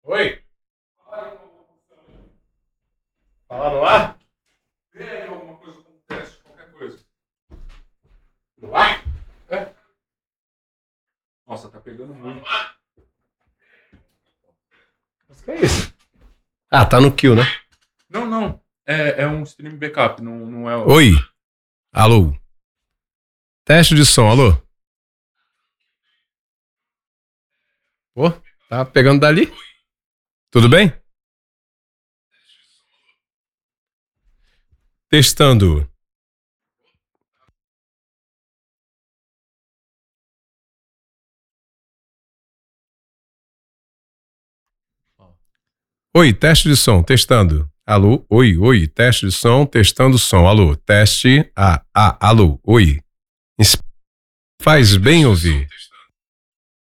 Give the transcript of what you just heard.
Oi? Fala no ar? Vê aí alguma coisa com teste, qualquer coisa. No ar? É. Nossa, tá pegando muito. Mas que é isso? Ah, tá no kill, né? Não. É um stream backup, não é o... Oi? Alô? Teste de som, alô? Pô, tá pegando dali? Tudo bem? Testando. Oi, teste de som, testando. Alô, oi, teste de som, testando som. Alô, teste, alô, oi. Faz bem ouvir.